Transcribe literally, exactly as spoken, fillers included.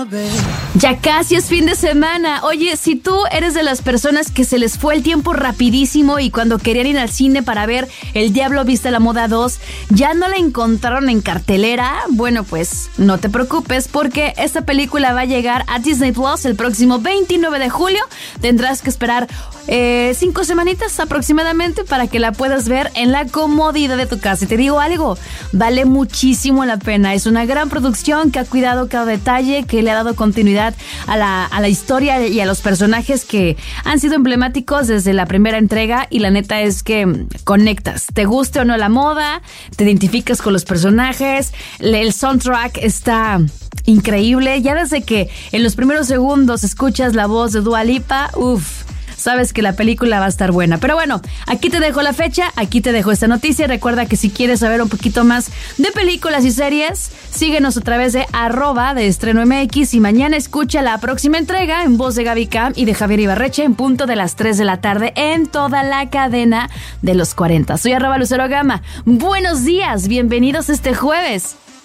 Ya casi es fin de semana. Oye, si tú eres de las personas que se les fue el tiempo rapidísimo y cuando querían ir al cine para ver El Diablo Viste a la Moda dos, ya no la encontraron en cartelera, bueno, pues no te preocupes porque esta película va a llegar a Disney Plus el próximo veintinueve de julio. Tendrás que esperar eh, cinco semanitas aproximadamente para que la puedas ver en la comodidad de tu casa. Y te digo algo, vale muchísimo la pena. Es una gran producción que ha cuidado cada detalle, que le ha dado continuidad a la, a la historia y a los personajes que han sido emblemáticos desde la primera entrega, y la neta es que conectas, te guste o no la moda, te identificas con los personajes. El soundtrack está increíble, ya desde que en los primeros segundos escuchas la voz de Dua Lipa, uff, sabes que la película va a estar buena. Pero bueno, aquí te dejo la fecha, aquí te dejo esta noticia. Recuerda que si quieres saber un poquito más de películas y series, síguenos a través de arroba de Estreno M X, y mañana escucha la próxima entrega en voz de Gaby Cam y de Javier Ibarreche en punto de las tres de la tarde en toda la cadena de los cuarenta. Soy arroba Lucero Gama. Buenos días, bienvenidos este jueves.